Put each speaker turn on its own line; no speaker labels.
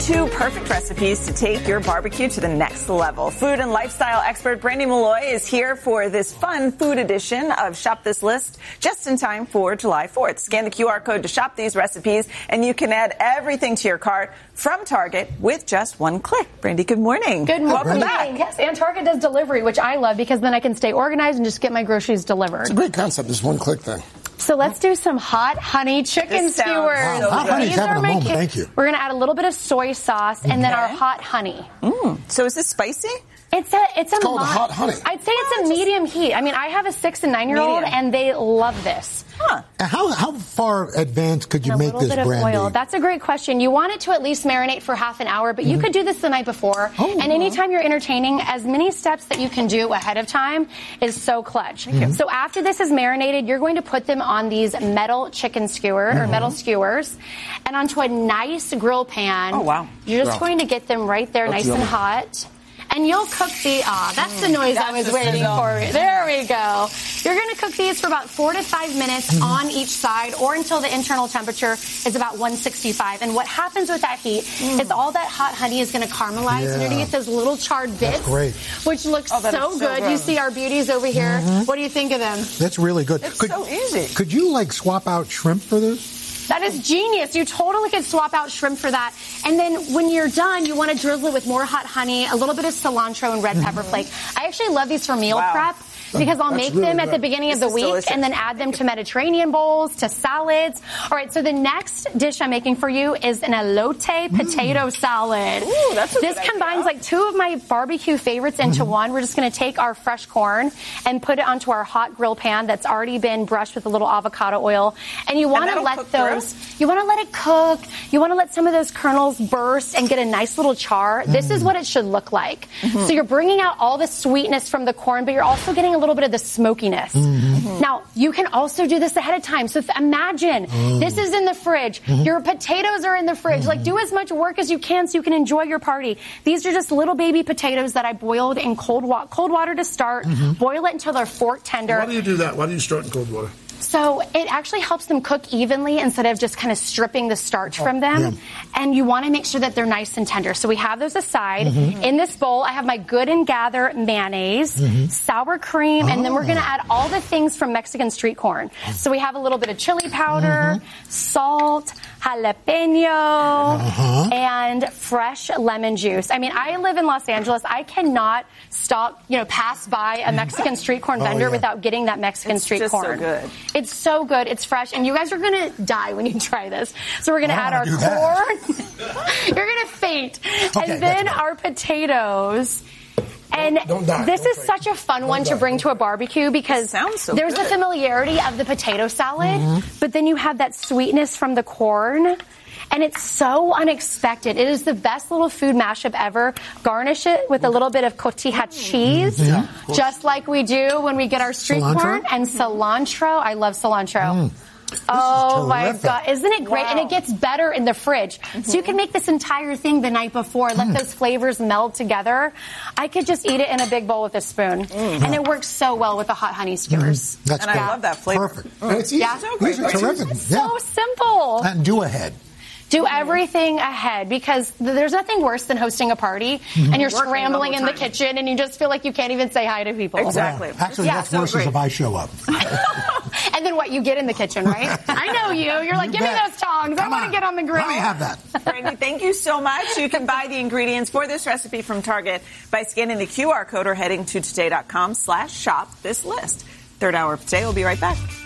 2 perfect recipes to take your barbecue to the next level. Food and lifestyle expert Brandy Malloy is here for this fun food edition of Shop This List just in time for July 4th. Scan the QR code to shop these recipes, and you can add everything to your cart from Target with just one click. Brandy, good morning.
Good morning.
Welcome back.
Yes, and Target does delivery, which I love because then I can stay organized and just get my groceries delivered.
It's a great concept, this one-click thing.
So let's do some hot honey chicken skewers.
Wow, hot honey's having a moment. Thank you.
We're going to add a little bit of soy sauce and then our hot honey.
So is this spicy?
It's
called hot honey.
I'd say it's a medium heat. I mean, I have a 6 and 9-year-old, and they love this.
How far advanced could you make this, Brandy? A little bit of oil.
That's a great question. You want it to at least marinate for half an hour, but you could do this the night before. And anytime you're entertaining, as many steps that you can do ahead of time is so clutch. So after this is marinated, you're going to put them on these metal chicken skewer or metal skewers and onto a nice grill pan.
Oh, wow.
You're just going to get them right there nice and hot. And you'll cook that's the noise I was waiting for. There we go. You're going to cook these for about 4 to 5 minutes on each side or until the internal temperature is about 165. And what happens with that heat is all that hot honey is going to caramelize underneath those little charred bits, which looks so good. You see our beauties over here. What do you think of them?
That's really good.
It's so easy.
Could you, swap out shrimp for this?
That is genius. You totally could swap out shrimp for that. And then when you're done, you want to drizzle it with more hot honey, a little bit of cilantro and red pepper flake. I actually love these for meal prep because I'll make them at the beginning of the week and then add them to Mediterranean bowls, to salads. All right, so the next dish I'm making for you is an elote potato salad.
Ooh, that's
this combines 2 of my barbecue favorites into one. We're just going to take our fresh corn and put it onto our hot grill pan that's already been brushed with a little avocado oil. And you want to let you want to let it cook. You want to let some of those kernels burst and get a nice little char. This is what it should look like. So you're bringing out all the sweetness from the corn, but you're also getting a little bit of the smokiness. Now, you can also do this ahead of time. So imagine this is in the fridge. Your potatoes are in the fridge. Do as much work as you can so you can enjoy your party. These are just little baby potatoes that I boiled in cold water to start. Boil it until they're fork tender.
Why do you do that? Why do you start in cold water?
So it actually helps them cook evenly instead of just kind of stripping the starch from them. And you want to make sure that they're nice and tender. So we have those aside. In this bowl, I have my Good and Gather mayonnaise, sour cream, and then we're going to add all the things from Mexican street corn. So we have a little bit of chili powder, salt, jalapeno, and fresh lemon juice. I mean, I live in Los Angeles. I cannot pass by a Mexican street corn vendor without getting that Mexican street corn.
It's so good.
It's so good. It's fresh. And you guys are going to die when you try this. So we're going to add our corn. You're going to faint. Okay, and then our potatoes. And this is such a fun one to bring to a barbecue because there's the familiarity of the potato salad, but then you have that sweetness from the corn. And it's so unexpected. It is the best little food mashup ever. Garnish it with a little bit of cotija cheese, just like we do when we get our street corn, and cilantro. I love cilantro. Oh my God. Isn't it great? And it gets better in the fridge. So you can make this entire thing the night before, let those flavors meld together. I could just eat it in a big bowl with a spoon. And it works so well with the hot honey skewers.
That's
I love that flavor.
Perfect. And it's easy. These are terrific.
It's so simple.
And do ahead.
Do everything ahead because there's nothing worse than hosting a party and you're scrambling in the kitchen and you just feel like you can't even say hi to people.
Exactly.
Actually, that's worse if I show up.
And then what? You get in the kitchen, right? I know you. You're like, give me those tongs. I want to get on the grill.
Let me have that.
Brandy, thank you so much. You can buy the ingredients for this recipe from Target by scanning the QR code or heading to today.com/shop this list. Third hour of Today. We'll be right back.